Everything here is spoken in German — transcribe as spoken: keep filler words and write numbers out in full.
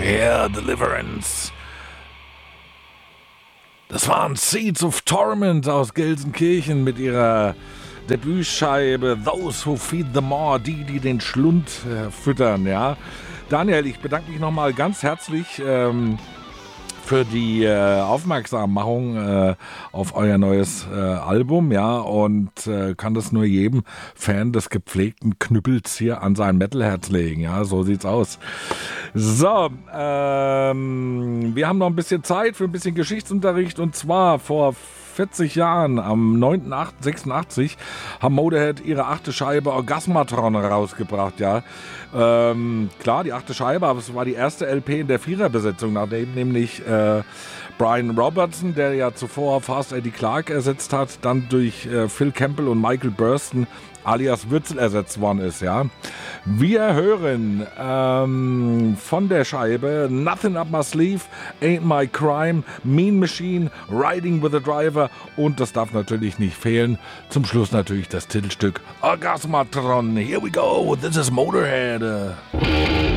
Yeah, Deliverance. Das waren Seeds of Torment aus Gelsenkirchen mit ihrer Debütscheibe Those Who Feed the Maw, die, die den Schlund äh, füttern, ja. Daniel, ich bedanke mich nochmal ganz herzlich ähm, für die äh, Aufmerksammachung äh, auf euer neues äh, Album, ja, und äh, kann das nur jedem Fan des gepflegten Knüppels hier an sein Metalherz legen, ja, so sieht's aus. So, ähm, wir haben noch ein bisschen Zeit für ein bisschen Geschichtsunterricht, und zwar vor vierzig Jahren, am neunten achten sechsundachtzig, haben Motorhead ihre achte Scheibe Orgasmatron rausgebracht, ja. Ähm, klar, die achte Scheibe, aber es war die erste L P in der Viererbesetzung, nachdem nämlich äh, Brian Robertson, der ja zuvor Fast Eddie Clark ersetzt hat, dann durch äh, Phil Campbell und Michael Burston alias Würzel ersetzt worden ist, ja. Wir hören ähm, von der Scheibe Nothing Up My Sleeve, Ain't My Crime, Mean Machine, Riding with a Driver und das darf natürlich nicht fehlen. Zum Schluss natürlich das Titelstück Orgasmatron. Here we go, this is Motorhead.